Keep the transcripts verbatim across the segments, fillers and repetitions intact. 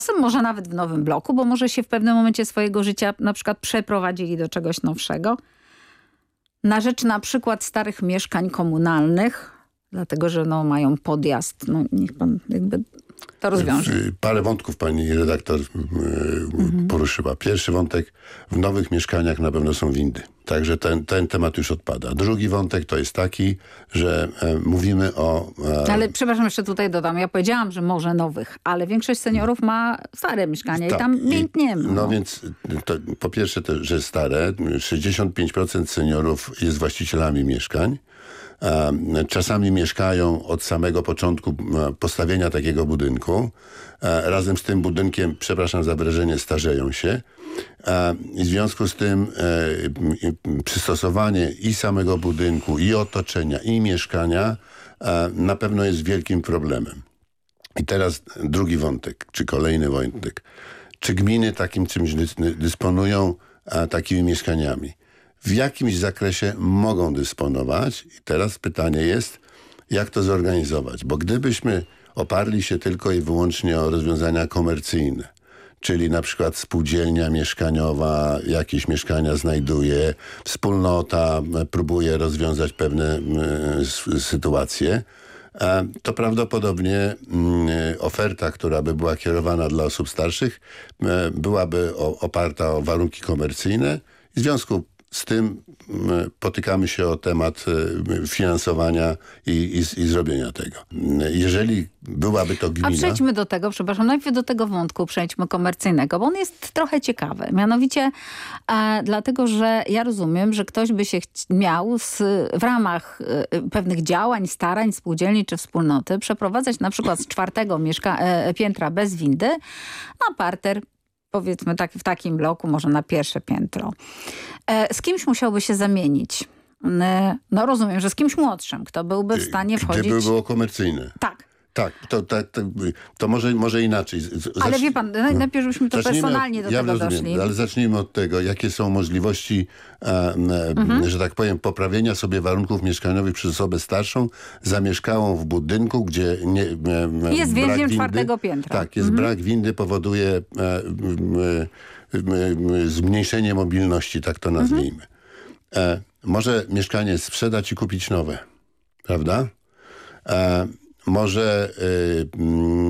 może nawet w nowym bloku, bo może się w pewnym momencie swojego życia na przykład przeprowadzili do czegoś nowszego. Na rzecz na przykład starych mieszkań komunalnych, dlatego że no, mają podjazd. No, niech pan jakby to rozwiąże. Parę wątków pani redaktor mhm. poruszyła. Pierwszy wątek, w nowych mieszkaniach na pewno są windy. Także ten, ten temat już odpada. Drugi wątek to jest taki, że e, mówimy o... E, ale przepraszam, jeszcze tutaj dodam. Ja powiedziałam, że może nowych, ale większość seniorów ma stare mieszkania tak, i tam wind nie ma. No więc to, po pierwsze, to, że stare, sześćdziesiąt pięć procent seniorów jest właścicielami mieszkań. Czasami mieszkają od samego początku postawienia takiego budynku. Razem z tym budynkiem, przepraszam za wyrażenie, starzeją się. I w związku z tym przystosowanie i samego budynku, i otoczenia, i mieszkania na pewno jest wielkim problemem. I teraz drugi wątek, czy kolejny wątek. Czy gminy takim czymś dysponują, takimi mieszkaniami? W jakimś zakresie mogą dysponować. I teraz pytanie jest, jak to zorganizować? Bo gdybyśmy oparli się tylko i wyłącznie o rozwiązania komercyjne, czyli na przykład spółdzielnia mieszkaniowa jakieś mieszkania znajduje, wspólnota próbuje rozwiązać pewne y, sytuacje, to prawdopodobnie oferta, która by była kierowana dla osób starszych, byłaby oparta o warunki komercyjne. W związku z tym potykamy się o temat finansowania i, i, i zrobienia tego. Jeżeli byłaby to gmina... A przejdźmy do tego, przepraszam, najpierw do tego wątku przejdźmy komercyjnego, bo on jest trochę ciekawy. Mianowicie e, dlatego, że ja rozumiem, że ktoś by się miał z, w ramach e, pewnych działań, starań spółdzielni czy wspólnoty przeprowadzać na przykład z czwartego mieszka- e, piętra bez windy na parter, powiedzmy tak, w takim bloku, może na pierwsze piętro. E, z kimś musiałby się zamienić. E, no rozumiem, że z kimś młodszym, kto byłby w stanie wchodzić... Gdzie by było komercyjne. Tak. Tak, to, to, to, to może, może inaczej. Zacz... Ale wie pan, najpierw żebyśmy to zacznijmy personalnie od, do ja tego rozumiem, doszli. Ale zacznijmy od tego, jakie są możliwości, e, mhm. że tak powiem, poprawienia sobie warunków mieszkaniowych przez osobę starszą, zamieszkałą w budynku, gdzie nie, e, jest więźniem czwartego piętra. Tak, jest mhm. brak windy, powoduje e, e, e, zmniejszenie mobilności, tak to nazwijmy. Mhm. E, może mieszkanie sprzedać i kupić nowe, prawda? E, Może y,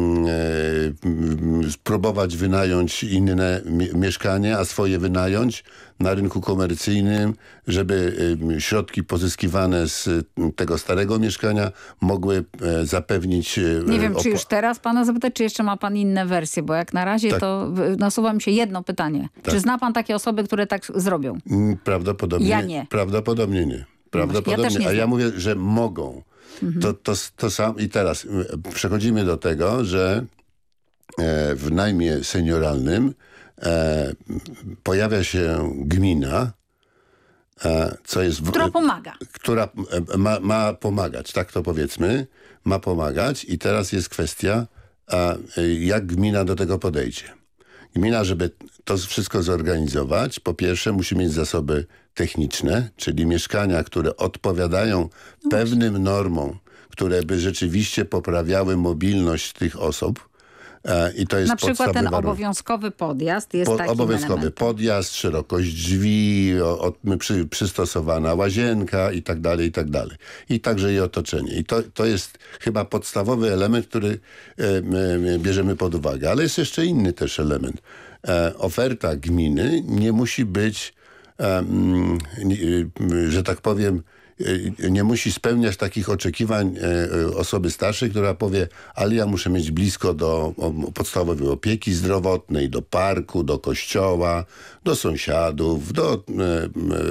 y, y, spróbować wynająć inne mi mieszkanie, a swoje wynająć na rynku komercyjnym, żeby y, środki pozyskiwane z y, tego starego mieszkania mogły y, zapewnić... Y, Nie wiem, czy już teraz pana zapytać, czy jeszcze ma pan inne wersje, bo jak na razie tak. to nasuwa mi się jedno pytanie. Tak. Czy zna pan takie osoby, które tak zrobią? Prawdopodobnie ja nie. Prawdopodobnie nie. Prawdopodobnie, ja też nie a ja mówię, że mogą. Mhm. To, to, to sam i teraz przechodzimy do tego, że e, w najmie senioralnym e, pojawia się gmina, e, co jest... W, która pomaga. Która ma, ma pomagać, tak to powiedzmy, ma pomagać i teraz jest kwestia, a, jak gmina do tego podejdzie. Gmina, żeby to wszystko zorganizować, po pierwsze musi mieć zasoby techniczne, czyli mieszkania, które odpowiadają pewnym normom, które by rzeczywiście poprawiały mobilność tych osób. E, I to jest na przykład ten warunek. Obowiązkowy podjazd jest po, takim Obowiązkowy elementem. Podjazd, szerokość drzwi, o, o, przy, przystosowana łazienka i tak dalej, i tak dalej. I także i otoczenie. I to, to jest chyba podstawowy element, który e, e, bierzemy pod uwagę. Ale jest jeszcze inny też element. E, oferta gminy nie musi być, e, m, e, że tak powiem, nie musi spełniać takich oczekiwań e, osoby starszej, która powie, ale ja muszę mieć blisko do o, podstawowej opieki zdrowotnej, do parku, do kościoła, do sąsiadów, do e,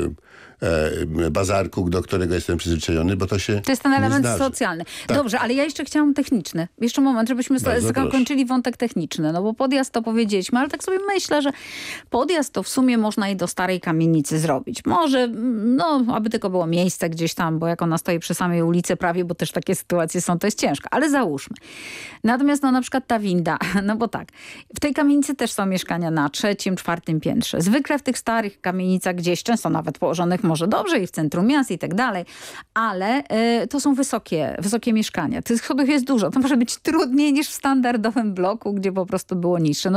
e, bazarku, do którego jestem przyzwyczajony, bo to się To jest ten element zdarzy. socjalny. Tak. Dobrze, ale ja jeszcze chciałam techniczny. Jeszcze moment, żebyśmy zakończyli wątek techniczny. No bo podjazd to powiedzieliśmy, ale tak sobie myślę, że podjazd to w sumie można i do starej kamienicy zrobić. Może, no, aby tylko było miejsce gdzieś tam, bo jak ona stoi przy samej ulicy prawie, bo też takie sytuacje są, to jest ciężko. Ale załóżmy. Natomiast no na przykład ta winda, no bo tak, w tej kamienicy też są mieszkania na trzecim, czwartym piętrze. Zwykle w tych starych kamienicach gdzieś, często nawet położonych może dobrze i w centrum miast i tak dalej, ale y, to są wysokie, wysokie mieszkania. Tych schodów jest dużo. To może być trudniej niż w standardowym bloku, gdzie po prostu było niższe. No